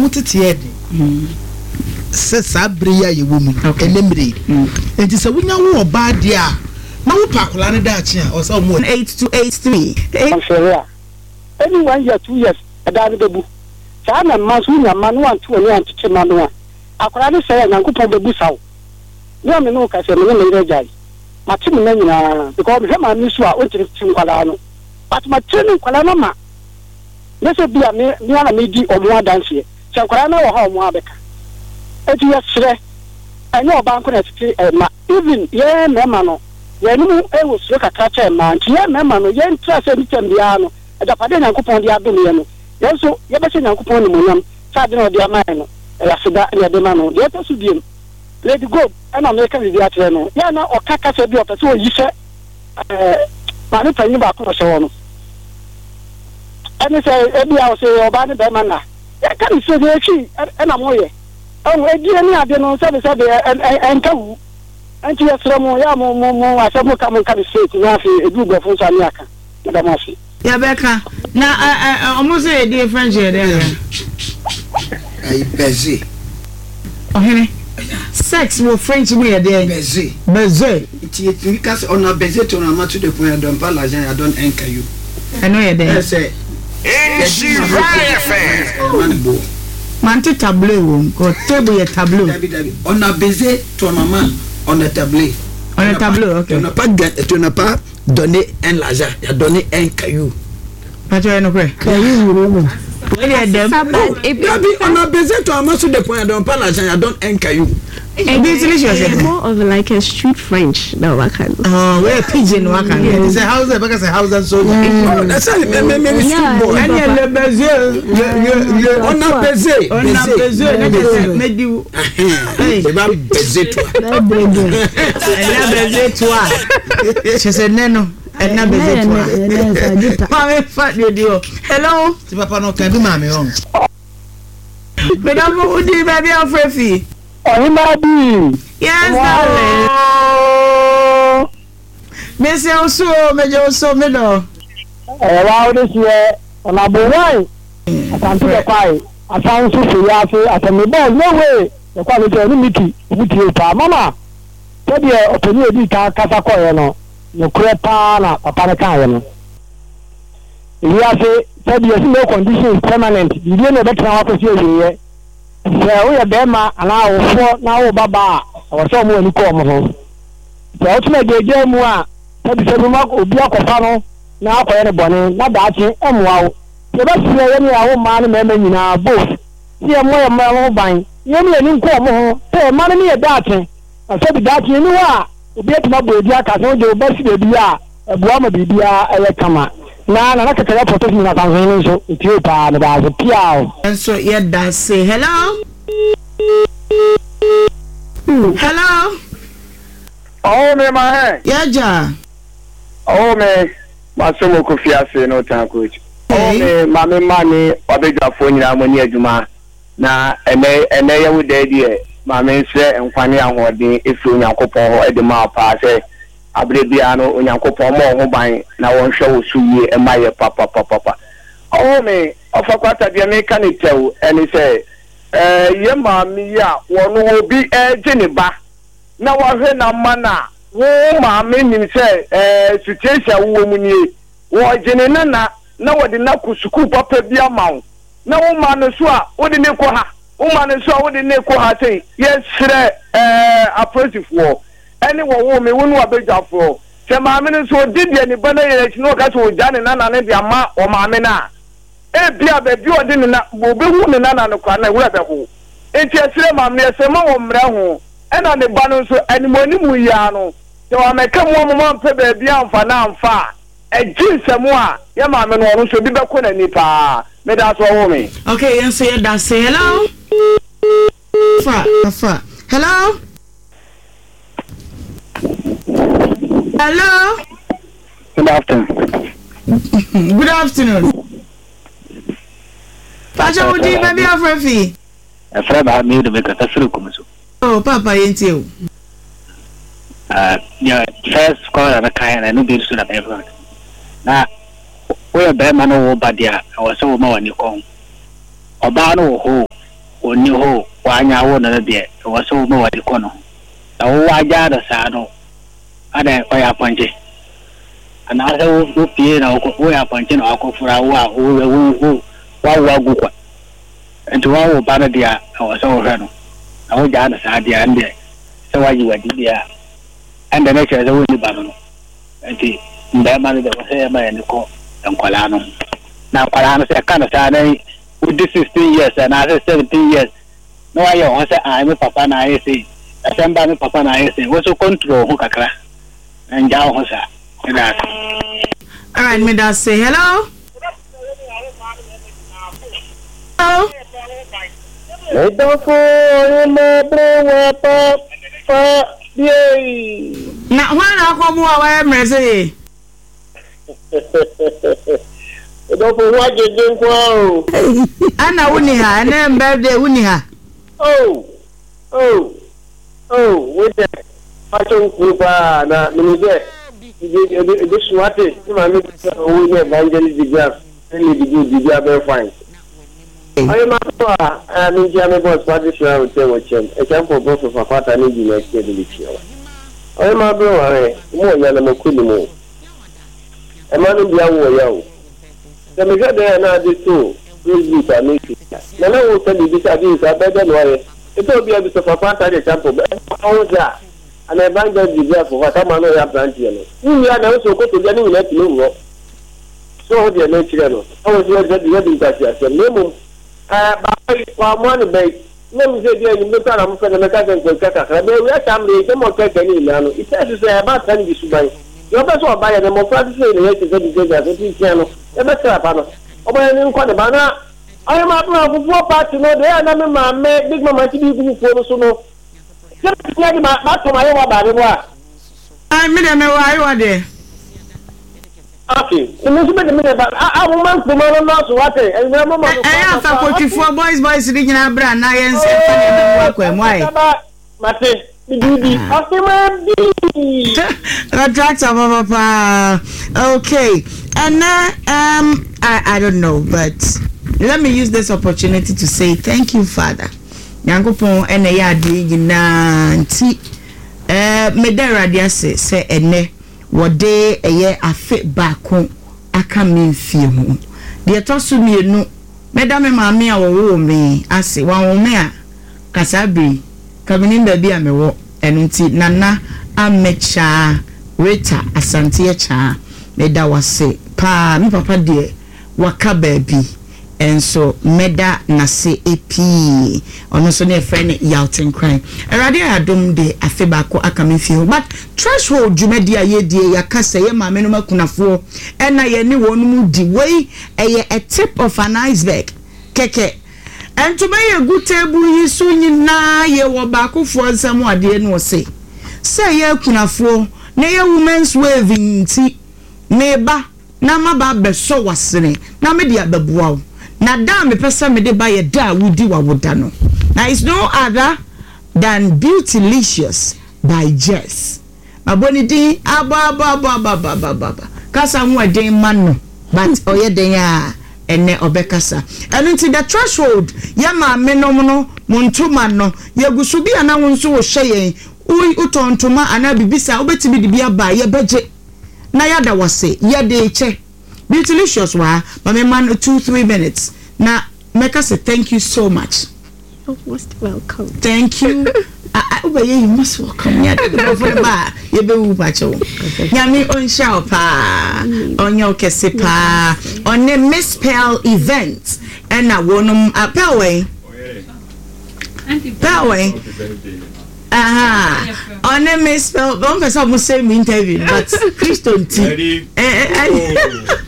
tete edi se sabre ya ye wo mu enemre enti se wonya wo oba de a na wo pakola ne da achi a o se mo 8283 Australia any 1 year 2 years ada bebu sa na masu nya manu antu oni antu manu a akola ne se Nyankopon bebu sawo no me no ka se me ne rejai mati me nyina because me ma mi so a o tiri kwala no but ma tiri kwala no ma ne se bia me na me di omo adanse se kwala na wo ha omo abeka eti yesre enye oba nko na titi ma even ye me ma no ye nu e wo sure kakra che ma nti ye me ma no ye ntra se bitem bia no adapade Nyankopon di adom ye no ye so ye be se Nyankopon ni monam sa de no di amai no ya sida ye de ma no ye to su biem let go and American with the attorney. Yeah, now or Kaka said, you so you said, Manipani Baku so. And it's a house or Bani Bemana. I can't say the key and I'm away. Oh, again, I didn't know service and come. And you have some more, I said, come and say to Nafi, a group of Fusaniaka, Damasi. Yeah, Becca. Now, I almost say a dear friend here. I busy. Oh, Henry. Sex will French me a day. Busy. It's because on a busy to a match to the point I don't palace and I don't anchor you. I know you're there. I say, Manti tableau, go table a tableau. On a busy to a man on a tableau. On a tableau, okay. On a pas to a pas donner un laser, a donné un caillou. But you're no way. On a busy to a match to the point I don't palace and I don't anchor you. It's more of like a street French. No, I can't. Oh, we're pigeon. It's a house, because a house and so. That's how maybe and you're busy. On a busy. On a busy. Made you. Hey, busy. She said, no. And not busy. Mommy, fat you. Hello. Papa, no, can be mommy on. Madame, who did baby of Refi? Yes, darling. Miss also, Major so middle. Wow, this year, on a boy, I can't take a pie. I found so yafi at a mobile. No way. The quality of the meeting with you, Mama. Tell you, open your dita, Casacoyano. No crepa, Papanacayano. You have said there's no condition permanent. You didn't better office here. So we are Bema and our now Baba or someone who come home. So ultimately, the game was 37 mark will be a cofano now for anybody, not that and wow. The best way our man and in our both. See a more my buying. You mean come home, say money a darting. I said that you know what? Be at my baby, I can't do best baby, a Brahma baby, a come. Na na ka tell photos na Tanzania so Ethiopia na ba piao and so yeah that say hello hello oh me ma yeah ja oh me masomo Kofi Ase no tan coach oh me mame mani obejafo nyina amoni adwuma na ene ye wo dedi e mame nse enkwane ahoden efi Onyankopon ho edema pa se abrebia no Onyankopon mo ho ban na won hwe wo suye emaye papa oh me ofakwata bia me kan tew eni se ye mami ya wonu obi ejeniba na wo hwe na mana wo mami nim se situation wo mu ni wo jeni na wo de na kusuku papa bia mawo na wo ma no so a wo de ne ko ha wo ma no so a wo de ne ko ha sei yes sire approach for any wo me wonu abejafo se maame no so didi ani bana ye chi no ka so jane na ne bia ma o maame na e bia be bi odi na obe hu ne na no kwa na wura be ho enti asire maame se ma wo mra ho e na ne ba no so animoni mu ya no se wa meka mu mo mpe be bia amfa na amfa e jinsemu a ye maame no no so bi be ko na ni pa me da so wo me okay yes say that say hello fa hello. Hello. Good afternoon. Good afternoon. Pacha, what do you baby of Refi? A friend I made to make a tasuru. Oh, Papa, ain't you? Yeah, first call and a kind and no be soon at everyone. Now, we are Berman or Badia, or so more when you come. Obano, who oni ho wanya wo na de wo so mo wadi kono na wo waja da sa no ada ko ya panje ana sa wo pie na wo ya panje na akofura wo wa gu kwa ento wo ba na dia wo so wo no na wo ja da sa dia ande so waji wadi dia ande na che wo ni ba no enti nda ma de wo se ma ni ko enkwala no na kwala no se kana sa na with this 16 years and I 17 years. No, I want to say, Papa na I say, I Papa na I say, what's your control, Hukakra? And Jao Hosa. All right, me that say hello. Hello. Now, when I come over, don't know what you drink. Anna Uniha, and then birthday Uniha. With that. I don't group, this what is my evangelist graph, and the graph fine. I am in German boss, what is your hotel? A camp both of a part and in next year. I am a brother, more than a Kulimu. A man in the the mega there now this too. Please I make it. Now I will tell you this abuse I better know it. It will be a bit of a part of the example. How was that? And I bang that the for what I'm not a plant here. We are also go to the new let you know. So the nature. I was ready that yes. Name by one bay. Name said you look at them for the mechanic will cut a we are family, some more take any man. It says to say about 10 this way. Your best one by a democratic related to the channel. I am a four party. No, they are not my big mamma to be for so no. Just my body. I mean, I want there. Okay, I will want to know what and I have a 44 boys reading a brand. I am saying, why? Okay, and I don't know, but let me use this opportunity to say thank you, Father. Yankopon ene ya di na nti medera dia se ene wode eye afe baako aka me fie ho de to so mienu medame maame a wo me ase wa wo me a kasabri kabini baby a mewo eno nti nana amecha Rita asante cha meda wase pa mi papa de waka baby enso meda nase epi ono so ne friend Yalton Crime erade adom de afebako akame fie but threshold jumedi ayedie yakasa ye maame no makunafo ena ye ni wonum di wey eye a tip of an iceberg keke ento be ye good table yi so nyina ye wo bakofo nsam ade no se ye kunafo na ye women's wave nti meba na maba beso wasene na me dia bebuawo na da me pesa me de ba ye da wudi wa woda no now it's no other than Beautylicious by Jess maboni din aba kasa ho den man no but oye den ya ene obekasa eno nti the threshold ye ma me no no montuma no ye gusu bi ana wonso wo hye utontoma ana bibisa obetimi de bia ba ye beje na yada wase ye de che Beautylicious wa mama man 2-3 minutes na make us say thank you so much. You're most welcome. Thank you. You must welcome. Yeah, you be upacho. Nyami onsha pa, onyo kese pa, on the Miss Pearl event, and na wonum Pelway. On the Miss Pearl, don't say me interview, but Christian T.